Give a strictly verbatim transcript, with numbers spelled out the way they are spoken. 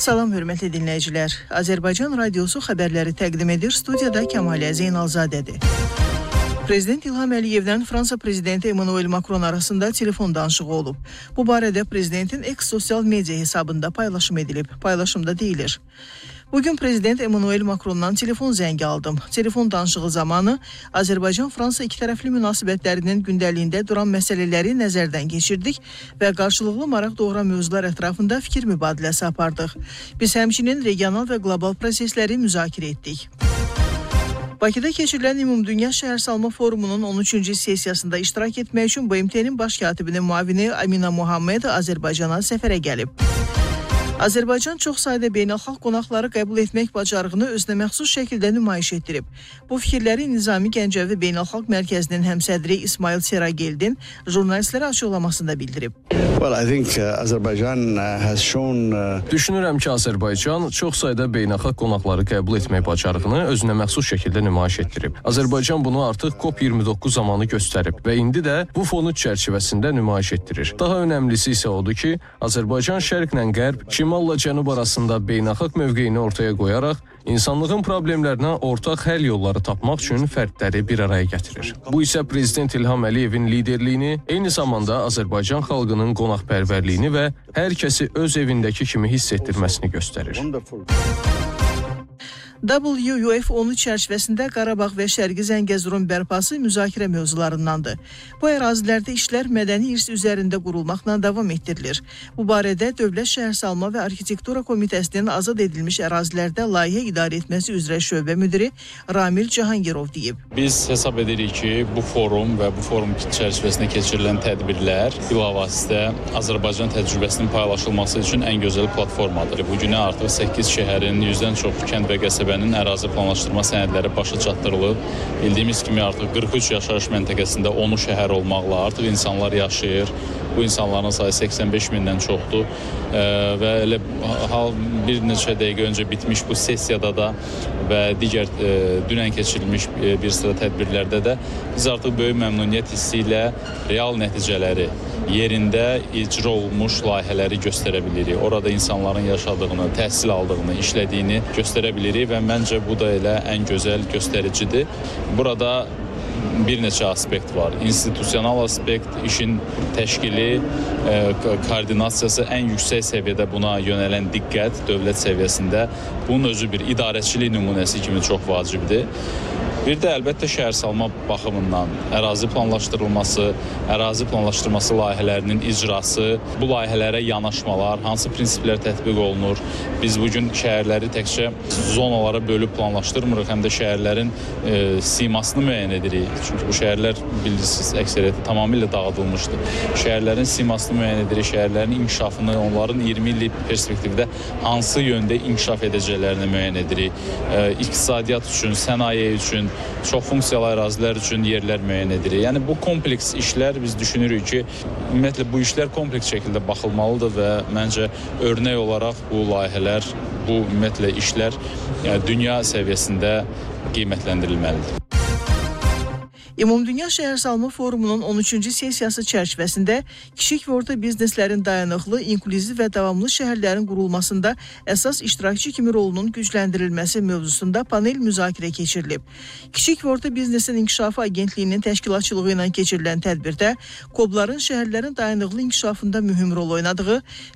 Salam hörmətli dinləyicilər. Azərbaycan Radiosu xəbərləri təqdim edir. Studiyada Kəmalə Zeynalzadədir. Prezident İlham Əliyevdən Fransa prezidenti Emmanuel Macron arasında telefon danışığı olub. Bu barədə prezidentin X sosial media hesabında paylaşım edilib. Paylaşımda deyilir: Bugün Prezident Emmanuel Macron'dan telefon zəngi aldım. Telefon danışığı zamanı Azərbaycan-Fransa ikitərəfli münasibətlərinin gündəliyində duran məsələləri nəzərdən keçirdik və qarşılıqlı maraq doğuran mövzular ətrafında fikir mübadiləsi apardıq. Biz həmçinin regional və qlobal prosesləri müzakirə etdik. Bakıda keçirilən Ümumdünya Şəhərsalma Forumunun on üçüncü sessiyasında iştirak etmək üçün B M T-nin baş katibinin müavini Amina Muhammed Azərbaycana səfərə gəlib. Azərbaycan çox sayda beynəlxalq qonaqları qəbul etmək bacarığını özünə məxsus şəkildə nümayiş etdirib. Bu fikirləri Nizami Gəncəvi Beynəlxalq Mərkəzinin həmsədri İsmail Serageldin jurnalistlərə açıqlamasında bildirib. Well, I think uh, Azerbaijan uh, has shown uh... Düşünürəm ki, Azərbaycan çox sayda beynəlxalq qonaqları qəbul etmək bacarığını özünə məxsus şəkildə nümayiş etdirib. Azərbaycan bunu artıq COP iyirmi doqquz zamanı göstərib və indi də bu fonu çərçivəsində nümayiş etdirir. Daha önəmlisi isə odur ki, Azərbaycan şərqlə qərb, şimalla cənub arasında beynəlxalq mövqeyini ortaya qoyaraq insanlığın problemlərinə ortaq həll yolları tapmaq üçün fərdləri bir araya gətirir. Bu isə Prezident İlham Əliyevin liderliyini, eyni zamanda Azərbaycan xalqının qonaqpərvərliyini və hər kəsi öz evindəki kimi hiss etdirməsini göstərir. W U F on çərçivəsində Qarabağ və Şərqi Zəngəzurun bərpası müzakirə mövzularındandır. Bu ərazilərdə işlər mədəni irs üzərində qurulmaqla davam etdirilir. Bu barədə Dövlət Şəhərsalma və Arxitektura Komitəsinin azad edilmiş ərazilərdə layihə idarə etməsi üzrə şöbə müdiri Ramil Cahangirov deyib. Biz hesab edirik ki, bu forum və bu forum çərçivəsində keçirilən tədbirlər bilavasitə Azərbaycan təcrübəsinin paylaşılması üçün ən gözəl platformadır. Bu günə artıq səkkiz şəhərin yüzdən çox kənd və qəsəbə ərazi planlaşdırma sənədləri başa çatdırılıb. Bildiyimiz kimi artıq qırx üç yaşayış məntəqəsində onu şəhər olmaqla artıq insanlar yaşayır. Bu insanların sayı səksən beş mindən çoxdur və elə hal bir neçə dəqiqə öncə bitmiş bu sessiyada da və digər dünən keçirilmiş bir sıra tədbirlərdə də biz artıq böyük məmnuniyyət hissi ilə real nəticələri, yerində icra olunmuş layihələri göstərə bilirik. Orada insanların yaşadığını, təhsil aldığını, işlədiyini göstərə bilirik və məncə bu da elə ən gözəl göstəricidir. Burada bir neçə aspekt var. İnstitusional aspekt, işin təşkili, e, koordinasiyası, ən yüksək səviyyədə buna yönələn diqqət dövlət səviyyəsində bunun özü bir idarəçilik nümunəsi kimi çox vacibdir. Bir də əlbəttə şəhərsalma baxımından ərazi planlaşdırılması, ərazi planlaşdırması layihələrinin icrası, bu layihələrə yanaşmalar, hansı prinsiplər tətbiq olunur. Biz bugün şəhərləri təkcə zonalara bölüb planlaşdırmırıq, həm də şəhərlərin e, simasını müəyyən edirik. Çünki bu şəhərlər bilirsiniz, əksəriyyəti tamamilə dağıdılmışdır. Şəhərlərin simasını müəyyən edirik, şəhərlərin inkişafını, onların iyirmi illik perspektivdə hansı yöndə inkişaf edəcəklərini müəyyən edirik. E, iqtisadiyyat üçün, sənaye üçün, çox funksiyalı ərazilər üçün yerlər müəyyən edirik. Yəni bu kompleks işlər biz düşünürük ki, ümumiyyətlə bu işlər kompleks şəkildə baxılmalıdır və məncə örnək olaraq bu layihələr, bu ümumiyyətlə işlər yəni, dünya səviyyəsində qiymətləndirilməlidir. Ümumdünya Şəhərsalma Forumunun on üçüncü sessiyası çərçivəsində kiçik və orta bizneslərin dayanıqlı, inklüziv və davamlı şəhərlərin qurulmasında əsas iştirakçı kimi rolunun gücləndirilməsi mövzusunda panel müzakirə keçirilib. Kiçik və orta biznesin inkişafı agentliyinin təşkilatçılığı ilə keçirilən tədbirdə KOBların şəhərlərin dayanıqlı inkişafında mühüm rol oynadığı,